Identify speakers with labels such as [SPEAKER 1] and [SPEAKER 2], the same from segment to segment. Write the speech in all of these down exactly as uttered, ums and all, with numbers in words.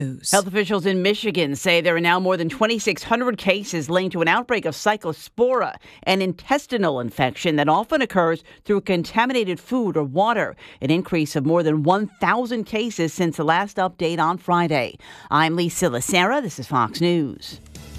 [SPEAKER 1] News.
[SPEAKER 2] Health officials in Michigan say there are now more than twenty-six hundred cases linked to an outbreak of cyclospora, an intestinal infection that often occurs through contaminated food or water, an increase of more than one thousand cases since the last update on Friday. I'm Lisa Lacera. This is Fox News.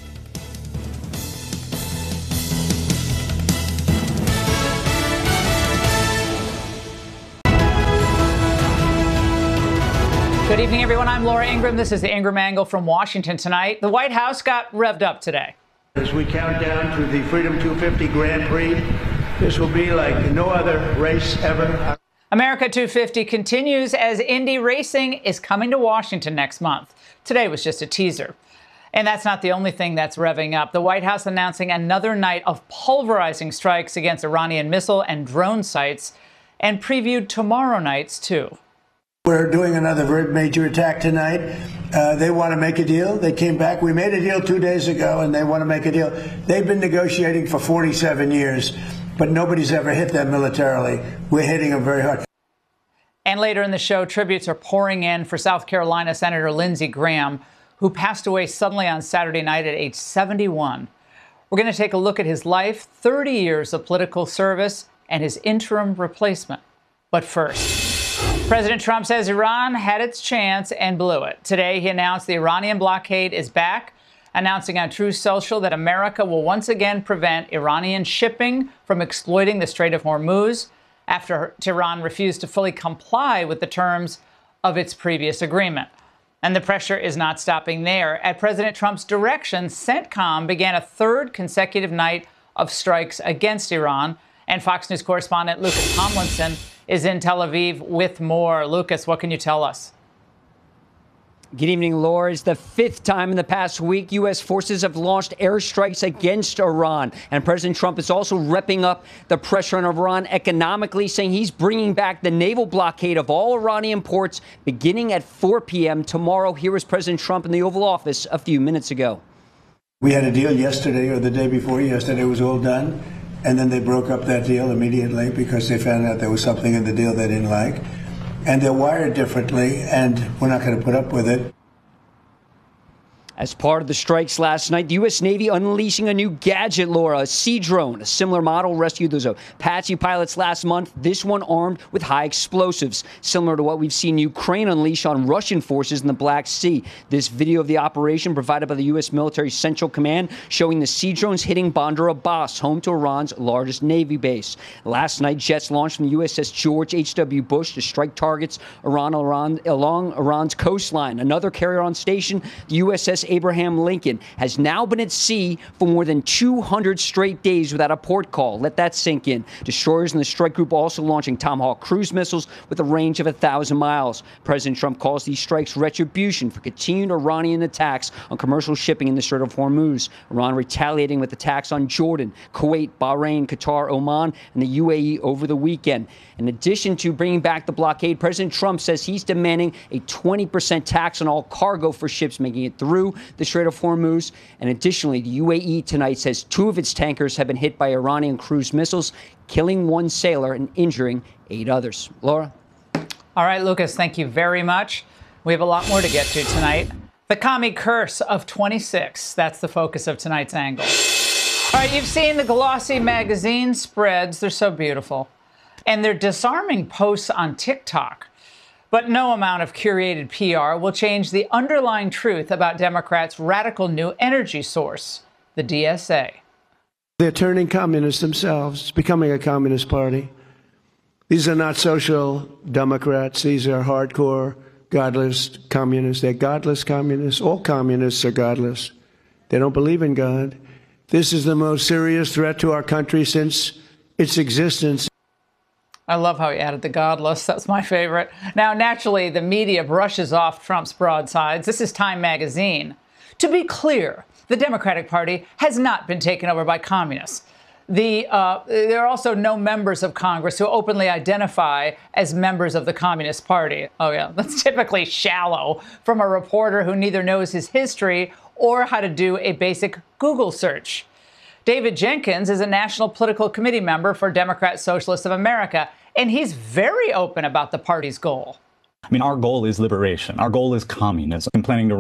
[SPEAKER 3] Good evening, everyone. I'm Laura Ingraham. This is the Ingraham Angle from Washington tonight. The White House got revved up today.
[SPEAKER 4] As we count down to the Freedom two fifty Grand Prix, this will be like no other race ever.
[SPEAKER 3] America two fifty continues as Indy Racing is coming to Washington next month. Today was just a teaser. And that's not the only thing that's revving up. The White House announcing another night of pulverizing strikes against Iranian missile and drone sites, and previewed tomorrow night's too.
[SPEAKER 4] We're doing another very major attack tonight. Uh, they want to make a deal. They came back. We made a deal two days ago, and they want to make a deal. They've been negotiating for forty-seven years, but nobody's ever hit them militarily. We're hitting them very hard.
[SPEAKER 3] And later in the show, tributes are pouring in for South Carolina Senator Lindsey Graham, who passed away suddenly on Saturday night at age seventy-one. We're going to take a look at his life, thirty years of political service, and his interim replacement. But first, President Trump says Iran had its chance and blew it. Today, he announced the Iranian blockade is back, announcing on Truth Social that America will once again prevent Iranian shipping from exploiting the Strait of Hormuz after Tehran refused to fully comply with the terms of its previous agreement. And the pressure is not stopping there. At President Trump's direction, CENTCOM began a third consecutive night of strikes against Iran. And Fox News correspondent Lucas Tomlinson is in Tel Aviv with more. Lucas, what can you tell us?
[SPEAKER 5] Good evening, Laura. It's the fifth time in the past week U S forces have launched airstrikes against Iran. And President Trump is also repping up the pressure on Iran economically, saying he's bringing back the naval blockade of all Iranian ports beginning at four p.m. tomorrow. Here was President Trump in the Oval Office a few minutes ago.
[SPEAKER 4] We had a deal yesterday or the day before yesterday. It was all done. And then they broke up that deal immediately because they found out there was something in the deal they didn't like. And they're wired differently, and we're not going to put up with it.
[SPEAKER 5] As part of the strikes last night, the U S Navy unleashing a new gadget, Laura, a Sea Drone. A similar model rescued those Apache pilots last month, this one armed with high explosives, similar to what we've seen Ukraine unleash on Russian forces in the Black Sea. This video of the operation provided by the U S Military Central Command showing the Sea Drones hitting Bandar Abbas, home to Iran's largest Navy base. Last night, jets launched from the U S S George H W. Bush to strike targets Iran, Iran along Iran's coastline. Another carrier on station, the U S S Abraham Lincoln, has now been at sea for more than two hundred straight days without a port call. Let that sink in. Destroyers in the strike group also launching Tomahawk cruise missiles with a range of one thousand miles. President Trump calls these strikes retribution for continued Iranian attacks on commercial shipping in the Strait of Hormuz. Iran retaliating with attacks on Jordan, Kuwait, Bahrain, Qatar, Oman, and the U A E over the weekend. In addition to bringing back the blockade, President Trump says he's demanding a twenty percent tax on all cargo for ships making it through the Strait of Hormuz. And additionally, the U A E tonight says two of its tankers have been hit by Iranian cruise missiles, killing one sailor and injuring eight others. Laura?
[SPEAKER 3] All right, Lucas, thank you very much. We have a lot more to get to tonight. The commie curse of twenty-six. That's the focus of tonight's angle. All right, you've seen the glossy magazine spreads. They're so beautiful. And they're disarming posts on TikTok. But no amount of curated P R will change the underlying truth about Democrats' radical new energy source, the D S A.
[SPEAKER 4] They're turning communists themselves. It's becoming a communist party. These are not social Democrats. These are hardcore, godless communists. They're godless communists. All communists are godless. They don't believe in God. This is the most serious threat to our country since its existence.
[SPEAKER 3] I love how he added the godless. That's my favorite. Now, naturally, the media brushes off Trump's broadsides. This is Time magazine. To be clear, the Democratic Party has not been taken over by communists. The, uh, there are also no members of Congress who openly identify as members of the Communist Party. Oh, yeah, that's typically shallow from a reporter who neither knows his history or how to do a basic Google search. David Jenkins is a National Political Committee member for Democrat Socialists of America, and he's very open about the party's goal.
[SPEAKER 1] I mean, our goal is liberation. Our goal is communism. I'm planning to